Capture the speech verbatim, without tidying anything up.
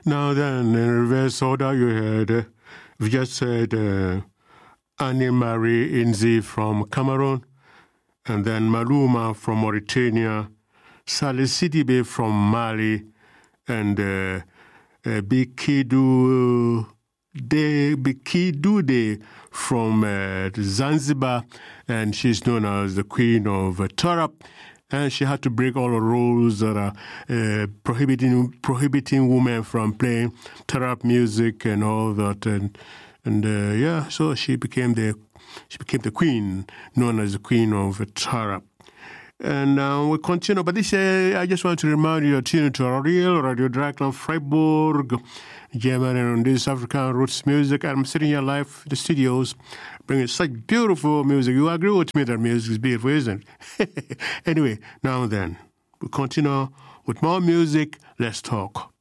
Now then, in reverse order, you heard, uh, we just heard uh, Anne-Marie Inzi from Cameroon, and then Maluma from Mauritania, Salih Sidibe from Mali, and uh, uh, Bikidu De Bikidude from uh, Zanzibar, and she's known as the Queen of uh, Tarab. And she had to break all the rules that are uh, prohibiting prohibiting women from playing Tarab music and all that, and and uh, yeah, so she became the she became the queen, known as the Queen of Tarab. And uh, we continue, but this uh, I just want to remind you, you're tuning to Real Radio Dreieckland Freiburg, Germany, on this African roots music. I'm sitting here live in the studios, bringing such beautiful music. You agree with me that music is beautiful, isn't it? Anyway, now and then, we continue with more music. Let's talk.